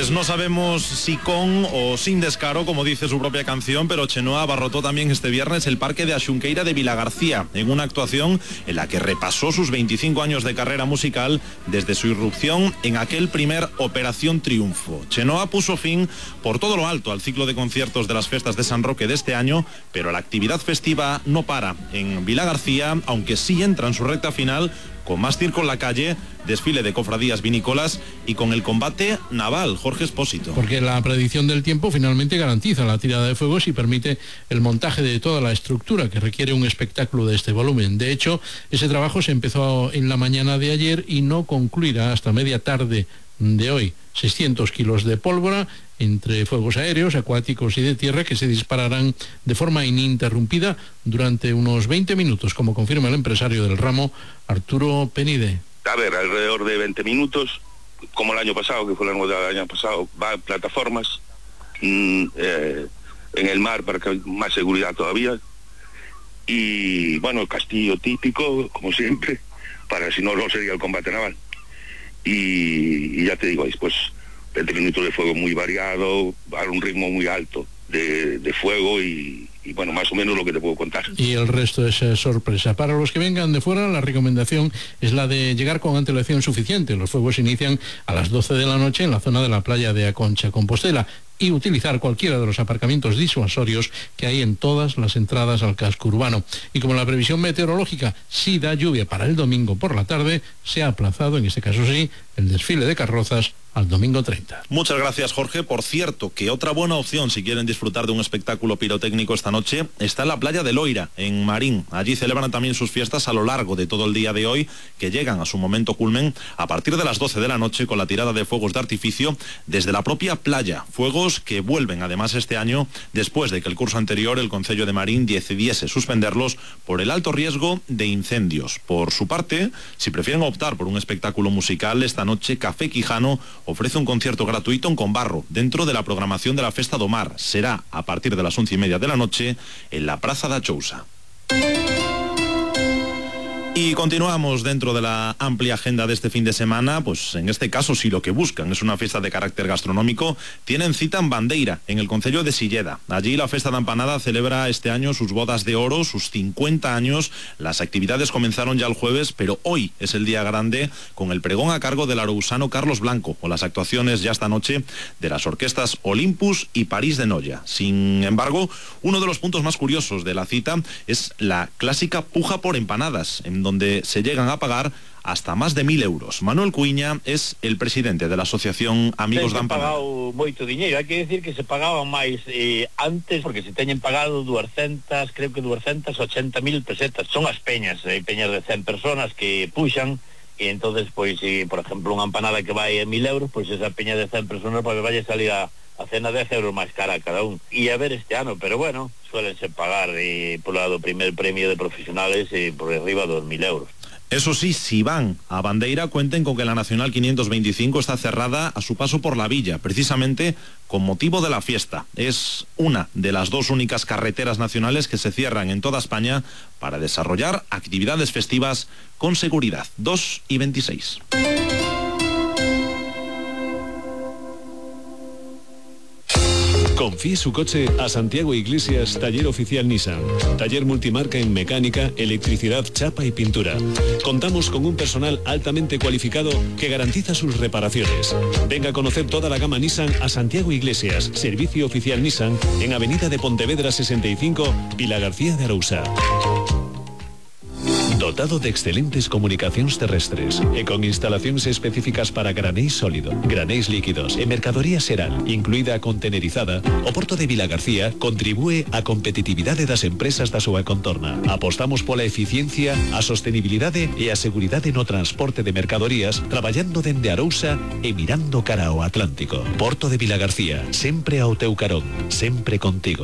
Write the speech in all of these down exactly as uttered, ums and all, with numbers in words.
Pues no sabemos si con o sin descaro, como dice su propia canción, pero Chenoa abarrotó también este viernes el Parque de Axunqueira de Vilagarcía, en una actuación en la que repasó sus veinticinco años de carrera musical desde su irrupción en aquel primer Operación Triunfo. Chenoa puso fin por todo lo alto al ciclo de conciertos de las fiestas de San Roque de este año, pero la actividad festiva no para en Vilagarcía, aunque sí entra en su recta final con más circo en la calle, desfile de cofradías vinícolas y con el combate naval. Jorge Espósito. Porque la predicción del tiempo finalmente garantiza la tirada de fuegos y permite el montaje de toda la estructura que requiere un espectáculo de este volumen. De hecho, ese trabajo se empezó en la mañana de ayer y no concluirá hasta media tarde de hoy. seiscientos kilos de pólvora entre fuegos aéreos, acuáticos y de tierra que se dispararán de forma ininterrumpida durante unos veinte minutos, como confirma el empresario del ramo, Arturo Penide. A ver, alrededor de veinte minutos, como el año pasado, que fue la novedad del año pasado, va a plataformas mmm, eh, en el mar para que haya más seguridad todavía. Y bueno, el castillo típico, como siempre, para si no, no sería el combate naval. Y, y ya te digo, después veinte minutos de fuego muy variado, a un ritmo muy alto de, de fuego y, y bueno, más o menos lo que te puedo contar. Y el resto es eh, sorpresa. Para los que vengan de fuera, la recomendación es la de llegar con antelación suficiente. Los fuegos inician a las doce de la noche en la zona de la playa de Aconcha, Compostela, y utilizar cualquiera de los aparcamientos disuasorios que hay en todas las entradas al casco urbano. Y como la previsión meteorológica sí da lluvia para el domingo por la tarde, se ha aplazado, en este caso sí, el desfile de carrozas al domingo treinta. Muchas gracias, Jorge. Por cierto, que otra buena opción si quieren disfrutar de un espectáculo pirotécnico esta noche está en la playa de Loira, en Marín. Allí celebran también sus fiestas a lo largo de todo el día de hoy, que llegan a su momento culmen a partir de las doce de la noche con la tirada de fuegos de artificio desde la propia playa. Fuegos que vuelven además este año después de que el curso anterior el Concello de Marín decidiese suspenderlos por el alto riesgo de incendios. Por su parte, si prefieren optar por un espectáculo musical, esta noche Café Quijano ofrece un concierto gratuito en Conbarro, dentro de la programación de la Festa do Mar. Será a partir de las once y media de la noche en la Praza da Chousa. Y continuamos dentro de la amplia agenda de este fin de semana, pues en este caso si lo que buscan es una fiesta de carácter gastronómico, tienen cita en Bandeira, en el concello de Silleda. Allí la Festa da Empanada celebra este año sus bodas de oro, sus cincuenta años. Las actividades comenzaron ya el jueves, pero hoy es el día grande con el pregón a cargo del arausano Carlos Blanco o las actuaciones ya esta noche de las orquestas Olympus y París de Noia. Sin embargo, uno de los puntos más curiosos de la cita es la clásica puja por empanadas, en donde se llegan a pagar hasta más de mil euros. Manuel Cuiña es el presidente de la asociación Amigos da Empanada. Ten pagado moito diñeiro, hai que decir que se pagaban máis eh, antes, porque se teñen pagado doscientas, creo que doscientas ochenta mil pesetas. Son as peñas, hai eh, peñas de cen personas que puxan, e entonces, pois, si, por exemplo, unha empanada que vai a mil euros, pois esa peña de cen personas, pois, vai a salir a a cena dez euros máis cara a cada un. E a ver este ano, pero bueno, suelense pagar eh, por lado primer premio de profesionales e eh, por arriba dos mil euros. Eso sí, si van a Bandeira, cuenten con que la Nacional quinientos veinticinco está cerrada a su paso por la villa, precisamente con motivo de la fiesta. Es una de las dos únicas carreteras nacionales que se cierran en toda España para desarrollar actividades festivas con seguridad. dos y veintiséis. Confíe su coche a Santiago Iglesias, taller oficial Nissan. Taller multimarca en mecánica, electricidad, chapa y pintura. Contamos con un personal altamente cualificado que garantiza sus reparaciones. Venga a conocer toda la gama Nissan a Santiago Iglesias, servicio oficial Nissan, en Avenida de Pontevedra sesenta y cinco, Vilagarcía de Arousa. Dotado de excelentes comunicacións terrestres e con instalacións específicas para granéis sólido, granéis líquidos e mercadoría xeral, incluída a contenerizada, o Porto de Vilagarcía contribúe á competitividade das empresas da súa contorna. Apostamos pola eficiencia, a sostenibilidade e a seguridade no transporte de mercadorías, traballando dende Arousa e mirando cara ao Atlántico. Porto de Vilagarcía, sempre ao teu carón, sempre contigo.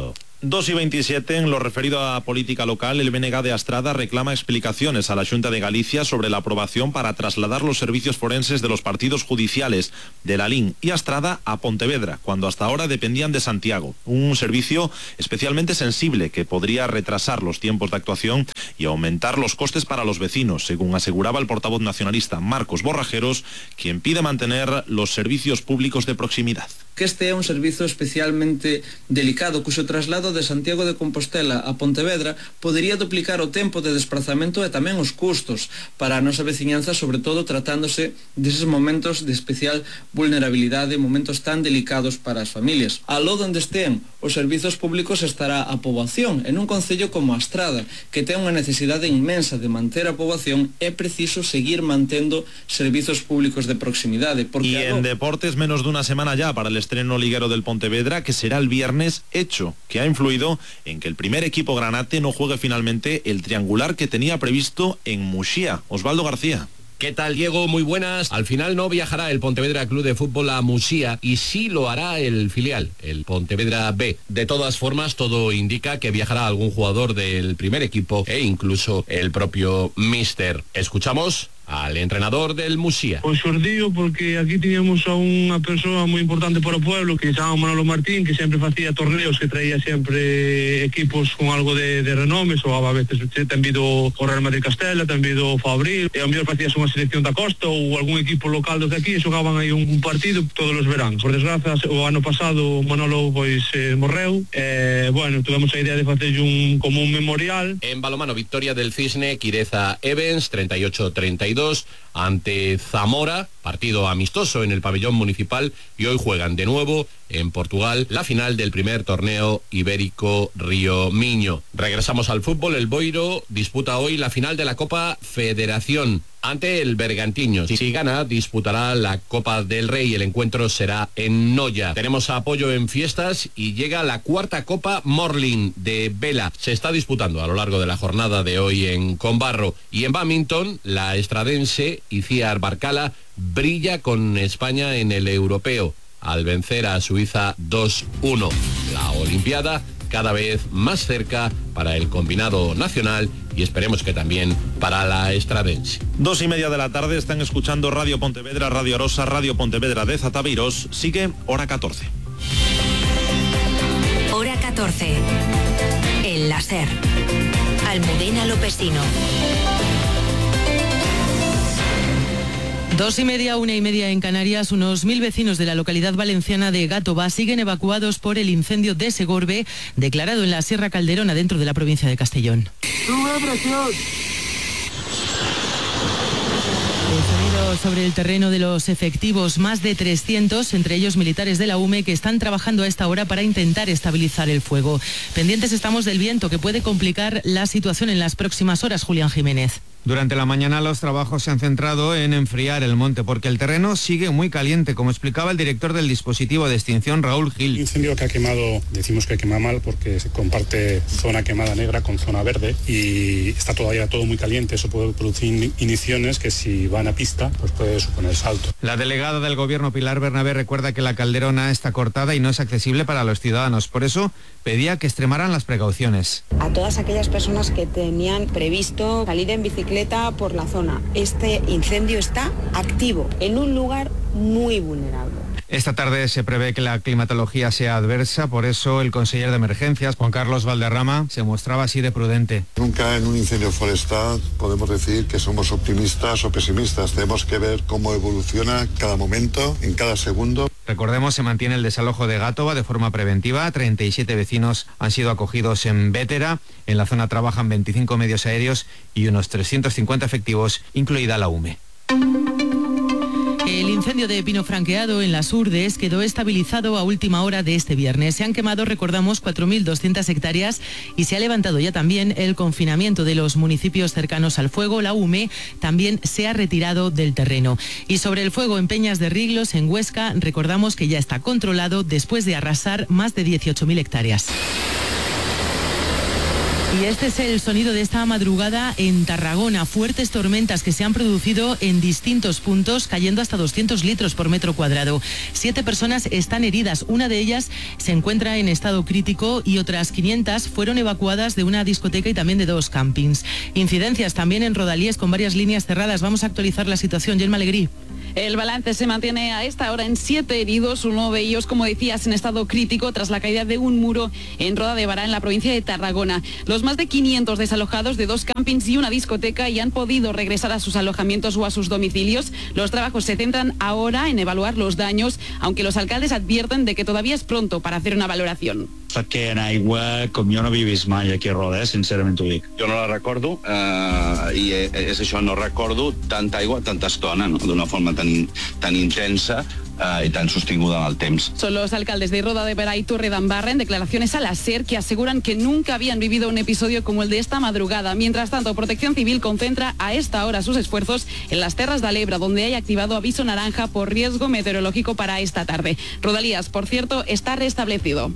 dos y veintisiete, en lo referido a política local, el B N G de Astrada reclama explicaciones a la Xunta de Galicia sobre la aprobación para trasladar los servicios forenses de los partidos judiciales de Lalín y Astrada a Pontevedra, cuando hasta ahora dependían de Santiago. Un servicio especialmente sensible que podría retrasar los tiempos de actuación y aumentar los costes para los vecinos, según aseguraba el portavoz nacionalista Marcos Borrajeros, quien pide mantener los servicios públicos de proximidad. Que este é un servizo especialmente delicado, cuxo traslado de Santiago de Compostela a Pontevedra podería duplicar o tempo de desplazamento e tamén os custos para a nosa veciñanza, sobre todo tratándose deses momentos de especial vulnerabilidade, momentos tan delicados para as familias. Aló donde estean os servizos públicos estará a poboación. En un concello como Astrada, que ten unha necesidade inmensa de manter a poboación, é preciso seguir mantendo servizos públicos de proximidade. Porque y en aló... deportes, menos de una semana ya para el estreno liguero del Pontevedra, que será el viernes, hecho que ha influido en que el primer equipo granate no juegue finalmente el triangular que tenía previsto en Muxía. Osvaldo García. ¿Qué tal, Diego? Muy buenas. Al final no viajará el Pontevedra Club de Fútbol a Muxía y sí lo hará el filial, el Pontevedra B. De todas formas, todo indica que viajará algún jugador del primer equipo e incluso el propio míster. Escuchamos al entrenador del Muxía. Pues xordío porque aquí teníamos a unha persoa moi importante para o pueblo que se chama Manolo Martín, que sempre facía torneos, que traía sempre equipos con algo de, de renome, ou a veces ten vido o Real Madrid Castela, ten vido o Fabril, e a mellor facías unha selección da costa ou algún equipo local dos de aquí e xogaban aí un, un partido todos os veranos. Por desgraza, o ano pasado Manolo pois eh, morreu, e bueno, tuvemos a idea de facer un como un memorial. En balonmano, victoria del Cisne, Quireza Evans, treinta y ocho treinta y dos ante Zamora, partido amistoso en el pabellón municipal, y hoy juegan de nuevo en Portugal la final del primer torneo ibérico Río Miño. Regresamos al fútbol. El Boiro disputa hoy la final de la Copa Federación ante el Bergantiños. Si gana, disputará la Copa del Rey. El encuentro será en Noya. Tenemos apoyo en fiestas y llega la cuarta Copa Morlin de Vela. Se está disputando a lo largo de la jornada de hoy en Combarro. Y en badminton, la estradense Iciar Barcala brilla con España en el europeo al vencer a Suiza dos uno. La Olimpiada cada vez más cerca para el combinado nacional y esperemos que también para la estradense. Dos y media de la tarde, están escuchando Radio Pontevedra, Radio Arosa, Radio Pontevedra de Zataviros. Sigue Hora catorce. Hora catorce. El láser. Almudena Lopesino. Dos y media, una y media en Canarias. Unos mil vecinos de la localidad valenciana de Gàtova siguen evacuados por el incendio de Segorbe, declarado en la Sierra Calderona, dentro de la provincia de Castellón. Sobre el terreno de los efectivos, más de trescientos, entre ellos militares de la U M E, que están trabajando a esta hora para intentar estabilizar el fuego. Pendientes estamos del viento, que puede complicar la situación en las próximas horas. Julián Jiménez. Durante la mañana los trabajos se han centrado en enfriar el monte porque el terreno sigue muy caliente, como explicaba el director del dispositivo de extinción, Raúl Gil. Un incendio que ha quemado, decimos que quema mal porque se comparte zona quemada negra con zona verde y está todavía todo muy caliente. Eso puede producir iniciones que, si van a pista, pues puede suponer salto. La delegada del gobierno, Pilar Bernabé, recuerda que la calderona está cortada y no es accesible para los ciudadanos. Por eso pedía que extremaran las precauciones. A todas aquellas personas que tenían previsto salir en bicicleta por la zona, este incendio está activo en un lugar muy vulnerable. Esta tarde se prevé que la climatología sea adversa, por eso el consejero de emergencias, Juan Carlos Valderrama, se mostraba así de prudente. Nunca en un incendio forestal podemos decir que somos optimistas o pesimistas. Tenemos que ver cómo evoluciona cada momento, en cada segundo. Recordemos, se mantiene el desalojo de Gàtova de forma preventiva. treinta y siete vecinos han sido acogidos en Bétera. En la zona trabajan veinticinco medios aéreos y unos trescientos cincuenta efectivos, incluida la U M E. El incendio de Pino Franqueado en las Urdes quedó estabilizado a última hora de este viernes. Se han quemado, recordamos, cuatro mil doscientas hectáreas y se ha levantado ya también el confinamiento de los municipios cercanos al fuego. La U M E también se ha retirado del terreno. Y sobre el fuego en Peñas de Riglos, en Huesca, recordamos que ya está controlado después de arrasar más de dieciocho mil hectáreas. Y este es el sonido de esta madrugada en Tarragona. Fuertes tormentas que se han producido en distintos puntos, cayendo hasta doscientos litros por metro cuadrado. Siete personas están heridas. Una de ellas se encuentra en estado crítico y otras quinientas fueron evacuadas de una discoteca y también de dos campings. Incidencias también en Rodalíes con varias líneas cerradas. Vamos a actualizar la situación. Yelma Alegrí. El balance se mantiene a esta hora en siete heridos, uno de ellos, como decías, en estado crítico tras la caída de un muro en Roda de Bará, en la provincia de Tarragona. Los más de quinientos desalojados de dos campings y una discoteca ya han podido regresar a sus alojamientos o a sus domicilios. Los trabajos se centran ahora en evaluar los daños, aunque los alcaldes advierten de que todavía es pronto para hacer una valoración. Perquè en aigua, com jo no havia vist mai aquí a Roda, eh? Sincerament t'ho dic. Jo no la recordo, eh, i és això, no recordo tanta aigua, tanta estona, no? D'una forma tan, in, tan intensa eh, y tan sostinguda en el temps. Son los alcaldes de Roda de Bará y Torredembarra en declaraciones a la SER que aseguran que nunca habían vivido un episodio como el de esta madrugada. Mientras tanto, Protección Civil concentra a esta hora sus esfuerzos en las Terras de Alebra, donde hay activado aviso naranja por riesgo meteorológico para esta tarde. Rodalías, por cierto, está restablecido.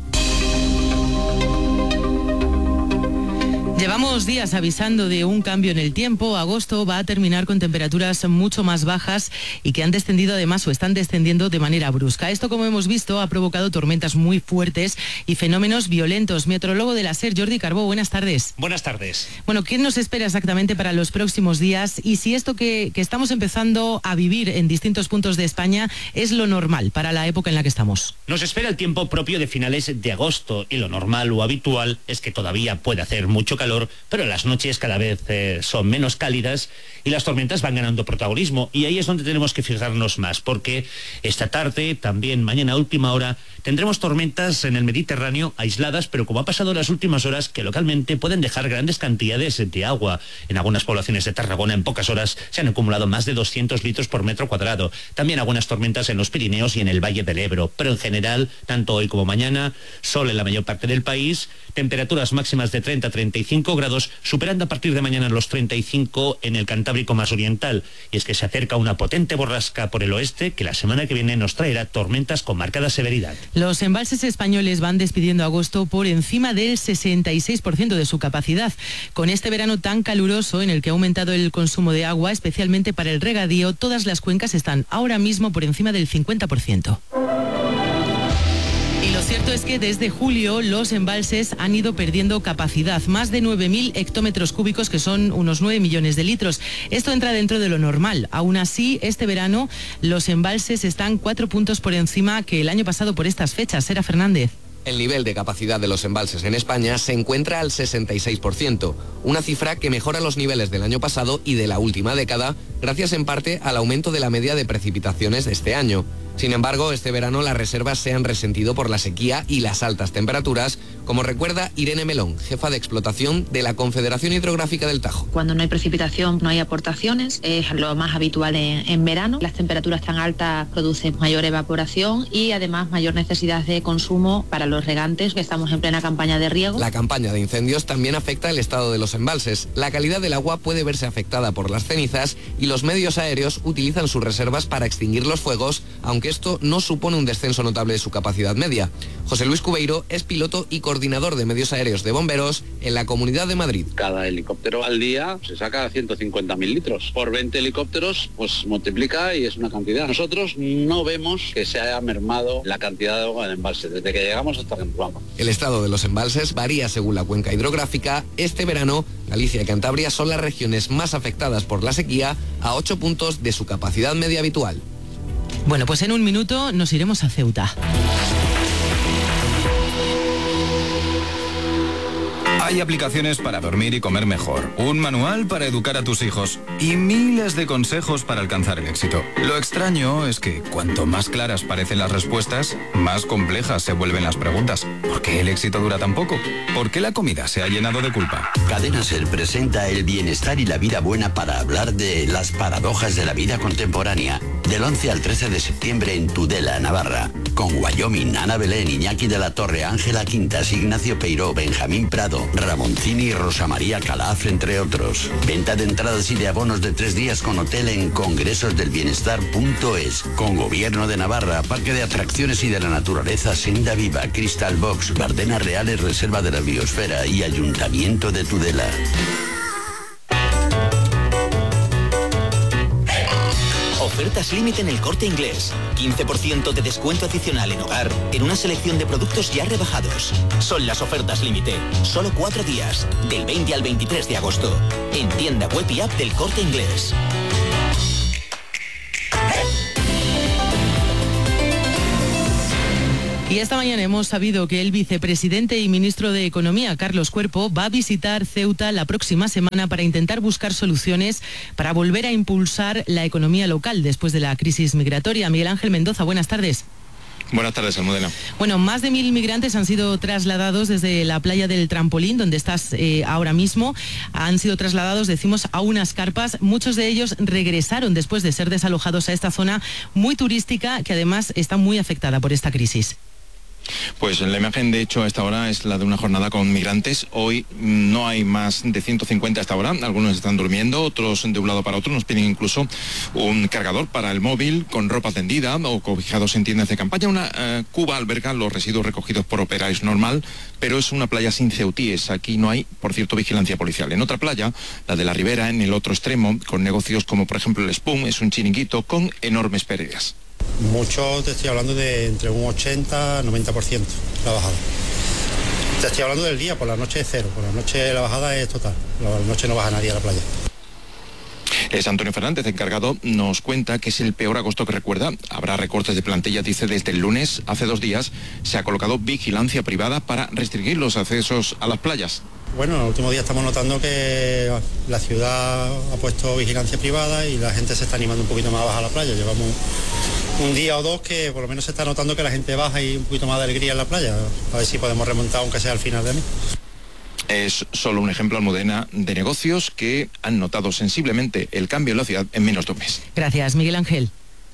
Llevamos días avisando de un cambio en el tiempo. Agosto va a terminar con temperaturas mucho más bajas y que han descendido además o están descendiendo de manera brusca. Esto, como hemos visto, ha provocado tormentas muy fuertes y fenómenos violentos. Meteorólogo de la SER, Jordi Carbó, buenas tardes. Buenas tardes. Bueno, ¿qué nos espera exactamente para los próximos días? Y si esto que, que estamos empezando a vivir en distintos puntos de España es lo normal para la época en la que estamos. Nos espera el tiempo propio de finales de agosto y lo normal o habitual es que todavía puede hacer mucho calor, pero las noches cada vez eh, son menos cálidas y las tormentas van ganando protagonismo, y ahí es donde tenemos que fijarnos más, porque esta tarde, también mañana a última hora, tendremos tormentas en el Mediterráneo aisladas, pero como ha pasado en las últimas horas, que localmente pueden dejar grandes cantidades de agua. En algunas poblaciones de Tarragona en pocas horas se han acumulado más de doscientos litros por metro cuadrado. También algunas tormentas en los Pirineos y en el Valle del Ebro, pero en general, tanto hoy como mañana, sol en la mayor parte del país, temperaturas máximas de treinta a treinta y cinco grados, superando a partir de mañana los treinta y cinco en el Cantábrico más oriental. Y es que se acerca una potente borrasca por el oeste que la semana que viene nos traerá tormentas con marcada severidad. Los embalses españoles van despidiendo agosto por encima del sesenta y seis por ciento de su capacidad. Con este verano tan caluroso en el que ha aumentado el consumo de agua, especialmente para el regadío, todas las cuencas están ahora mismo por encima del cincuenta por ciento. Y lo cierto es que desde julio los embalses han ido perdiendo capacidad, más de nueve mil hectómetros cúbicos, que son unos nueve millones de litros. Esto entra dentro de lo normal. Aún así, este verano los embalses están cuatro puntos por encima que el año pasado por estas fechas. Sera Fernández. El nivel de capacidad de los embalses en España se encuentra al sesenta y seis por ciento, una cifra que mejora los niveles del año pasado y de la última década, gracias en parte al aumento de la media de precipitaciones de este año. Sin embargo, este verano las reservas se han resentido por la sequía y las altas temperaturas, como recuerda Irene Melón, jefa de explotación de la Confederación Hidrográfica del Tajo. Cuando no hay precipitación, no hay aportaciones, es lo más habitual en, en verano. Las temperaturas tan altas producen mayor evaporación y además mayor necesidad de consumo para los regantes, que estamos en plena campaña de riego. La campaña de incendios también afecta el estado de los embalses. La calidad del agua puede verse afectada por las cenizas y los medios aéreos utilizan sus reservas para extinguir los fuegos, aunque esto no supone un descenso notable de su capacidad media. José Luis Cubeiro es piloto y coordinador de medios aéreos de bomberos en la Comunidad de Madrid. Cada helicóptero al día se saca ciento cincuenta mil litros. Por veinte helicópteros, pues multiplica y es una cantidad. Nosotros no vemos que se haya mermado la cantidad de agua en embalse, desde que llegamos hasta que nos vamos. El estado de los embalses varía según la cuenca hidrográfica. Este verano, Galicia y Cantabria son las regiones más afectadas por la sequía, a ocho puntos de su capacidad media habitual. Bueno, pues en un minuto nos iremos a Ceuta. Hay aplicaciones para dormir y comer mejor, un manual para educar a tus hijos y miles de consejos para alcanzar el éxito. Lo extraño es que cuanto más claras parecen las respuestas, más complejas se vuelven las preguntas. ¿Por qué el éxito dura tan poco? ¿Por qué la comida se ha llenado de culpa? Cadena Ser presenta el bienestar y la vida buena para hablar de las paradojas de la vida contemporánea. Del once al trece de septiembre en Tudela, Navarra. Con Wyoming, Ana Belén, Iñaki de la Torre, Ángela Quintas, Ignacio Peiró, Benjamín Prado, Ramoncini y Rosa María Calaf, entre otros. Venta de entradas y de abonos de tres días con hotel en congresosdelbienestar punto es. Con Gobierno de Navarra, Parque de Atracciones y de la Naturaleza, Senda Viva, Crystal Box, Bardenas Reales, Reserva de la Biosfera y Ayuntamiento de Tudela. Ofertas límite en El Corte Inglés. quince por ciento de descuento adicional en hogar en una selección de productos ya rebajados. Son las ofertas límite. Solo cuatro días, del veinte al veintitrés de agosto. En tienda web y app del Corte Inglés. Y esta mañana hemos sabido que el vicepresidente y ministro de Economía, Carlos Cuerpo, va a visitar Ceuta la próxima semana para intentar buscar soluciones para volver a impulsar la economía local después de la crisis migratoria. Miguel Ángel Mendoza, buenas tardes. Buenas tardes, Almudena. Bueno, más de mil migrantes han sido trasladados desde la playa del Trampolín, donde estás eh, ahora mismo. Han sido trasladados, decimos, a unas carpas. Muchos de ellos regresaron después de ser desalojados a esta zona muy turística, que además está muy afectada por esta crisis. Pues la imagen, de hecho, a esta hora es la de una jornada con migrantes. Hoy no hay más de ciento cincuenta a esta hora. Algunos están durmiendo, otros de un lado para otro. Nos piden incluso un cargador para el móvil con ropa tendida o cobijados en tiendas de campaña. Una uh, cuba alberga los residuos recogidos por operarios normal, pero es una playa sin ceutíes. Aquí no hay, por cierto, vigilancia policial. En otra playa, la de la Ribera, en el otro extremo, con negocios como por ejemplo el Spoon, es un chiringuito con enormes pérdidas. Mucho, te estoy hablando de entre un ochenta a noventa por ciento la bajada. Te estoy hablando del día, por la noche es cero, por la noche la bajada es total, por la noche no baja nadie a la playa. Es Antonio Fernández, encargado, nos cuenta que es el peor agosto que recuerda. Habrá recortes de plantilla, dice, desde el lunes. Hace dos días se ha colocado vigilancia privada para restringir los accesos a las playas. Bueno, en el último día estamos notando que la ciudad ha puesto vigilancia privada y la gente se está animando un poquito más a bajar a la playa. Llevamos un día o dos que por lo menos se está notando que la gente baja y un poquito más de alegría en la playa. A ver si podemos remontar, aunque sea al final de mes. Es solo un ejemplo, Almudena, de negocios que han notado sensiblemente el cambio en la ciudad en menos de un mes. Gracias, Miguel Ángel.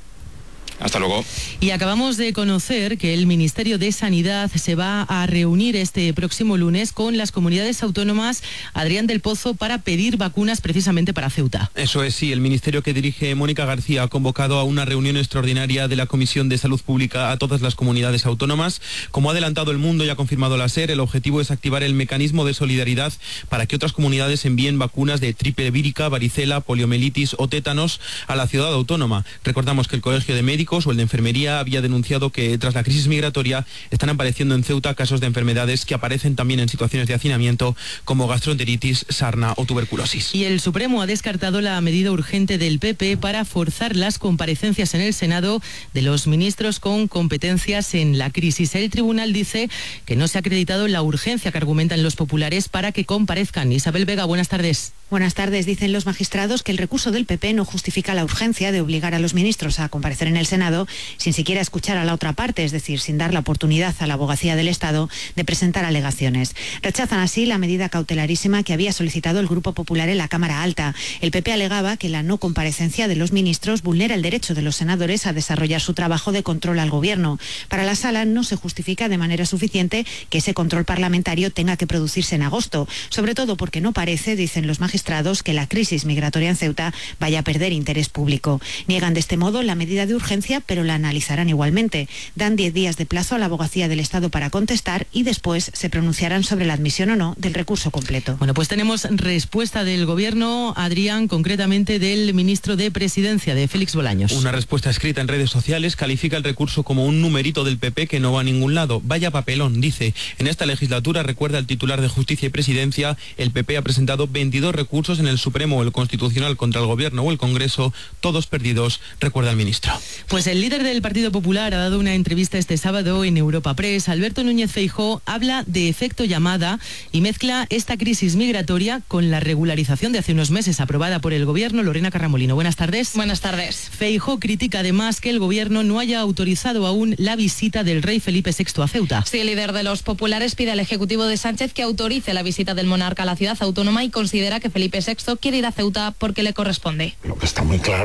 Hasta luego. Y acabamos de conocer que el Ministerio de Sanidad se va a reunir este próximo lunes con las comunidades autónomas, Adrián del Pozo, para pedir vacunas precisamente para Ceuta. Eso es, sí. El ministerio que dirige Mónica García ha convocado a una reunión extraordinaria de la Comisión de Salud Pública a todas las comunidades autónomas. Como ha adelantado El Mundo y ha confirmado la SER, el objetivo es activar el mecanismo de solidaridad para que otras comunidades envíen vacunas de triple vírica, varicela, poliomielitis o tétanos a la ciudad autónoma. Recordamos que el Colegio de Médicos o el de Enfermería había denunciado que tras la crisis migratoria están apareciendo en Ceuta casos de enfermedades que aparecen también en situaciones de hacinamiento como gastroenteritis, sarna o tuberculosis. Y el Supremo ha descartado la medida urgente del P P para forzar las comparecencias en el Senado de los ministros con competencias en la crisis. El tribunal dice que no se ha acreditado la urgencia que argumentan los populares para que comparezcan. Isabel Vega, buenas tardes. Buenas tardes. Dicen los magistrados que el recurso del P P no justifica la urgencia de obligar a los ministros a comparecer en el Senado sin siquiera escuchar a la otra parte, es decir, sin dar la oportunidad a la abogacía del Estado de presentar alegaciones. Rechazan así la medida cautelarísima que había solicitado el Grupo Popular en la Cámara Alta. El P P alegaba que la no comparecencia de los ministros vulnera el derecho de los senadores a desarrollar su trabajo de control al Gobierno. Para la Sala no se justifica de manera suficiente que ese control parlamentario tenga que producirse en agosto, sobre todo porque no parece, dicen los magistrados, que la crisis migratoria en Ceuta vaya a perder interés público. Niegan de este modo la medida de urgencia, pero la analizarán igualmente. Dan diez días de plazo a la abogacía del Estado para contestar y después se pronunciarán sobre la admisión o no del recurso completo. Bueno, pues tenemos respuesta del Gobierno, Adrián, concretamente del ministro de Presidencia, de Félix Bolaños. Una respuesta escrita en redes sociales califica el recurso como un numerito del P P que no va a ningún lado. Vaya papelón, dice. En esta legislatura, recuerda el titular de Justicia y Presidencia, el P P ha presentado veintidós recursos en el Supremo o el Constitucional contra el Gobierno o el Congreso, todos perdidos, recuerda el ministro. Pues el líder del Partido Popular ha dado una entrevista este sábado en Europa Press. Alberto Núñez Feijóo habla de efecto llamada y mezcla esta crisis migratoria con la regularización de hace unos meses aprobada por el Gobierno. Lorena Carramolino, buenas tardes. Buenas tardes. Feijóo critica además que el Gobierno no haya autorizado aún la visita del rey Felipe sexto a Ceuta. Sí, el líder de los populares pide al Ejecutivo de Sánchez que autorice la visita del monarca a la ciudad autónoma y considera que Felipe sexto quiere ir a Ceuta porque le corresponde. Lo que está muy claro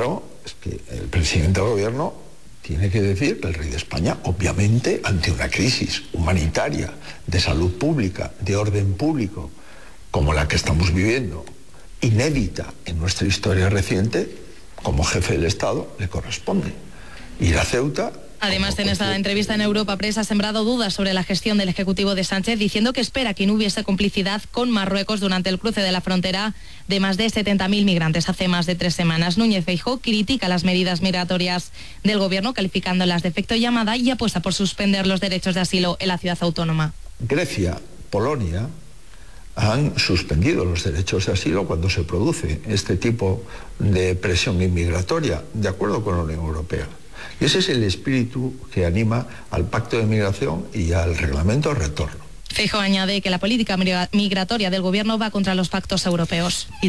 es que el presidente del gobierno tiene que decir que el rey de España, obviamente, ante una crisis humanitaria, de salud pública, de orden público, como la que estamos viviendo, inédita en nuestra historia reciente, como jefe del Estado, le corresponde ir a Ceuta. Además, en esta entrevista en Europa Press ha sembrado dudas sobre la gestión del Ejecutivo de Sánchez, diciendo que espera que no hubiese complicidad con Marruecos durante el cruce de la frontera de más de setenta mil migrantes hace más de tres semanas. Núñez Feijóo critica las medidas migratorias del Gobierno, calificándolas de efecto llamada, y apuesta por suspender los derechos de asilo en la ciudad autónoma. Grecia, Polonia han suspendido los derechos de asilo cuando se produce este tipo de presión inmigratoria, de acuerdo con la Unión Europea. Y ese es el espíritu que anima al Pacto de Migración y al Reglamento de Retorno. Feijóo añade que la política migratoria del Gobierno va contra los pactos europeos.